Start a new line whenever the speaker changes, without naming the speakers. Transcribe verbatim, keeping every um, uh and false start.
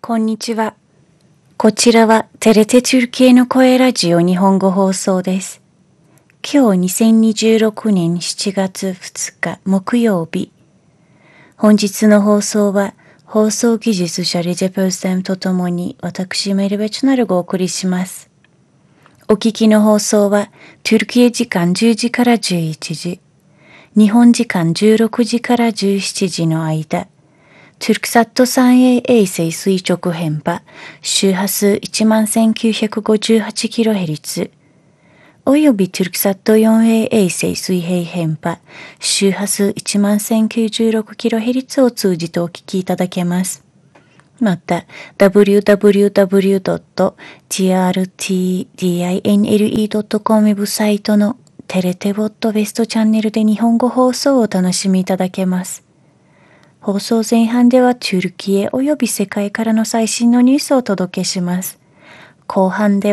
こんにちは。こちらはテレテチュルキエの声ラジオ日本語放送です。今日にせんにじゅうろくねんしちがつふつか木曜日。本日の放送は放送技術者レジェプルセムとともに私メルベチュナルがお送りします。お聞きの放送はトゥルキエ時間じゅうじからじゅういちじ、日本時間じゅうろくじからじゅうしちじの間、トゥルクサット スリーエー 衛星垂直変波、周波数 いちまんせんきゅうひゃくごじゅうはちキロヘルツ、およびトゥルクサット フォーエー 衛星水平変波、周波数 いちまんせんきゅうじゅうろくキロヘルツ を通じてお聞きいただけます。また、ダブリューダブリューダブリュードットティーアールティーディーアイエヌエルイードットコム ウェブサイトのテレテボットベストチャンネルで日本語放送をお楽しみいただけます。放送前半ではトゥルキエおよび世界からの最新のニュースをお届けします。後半では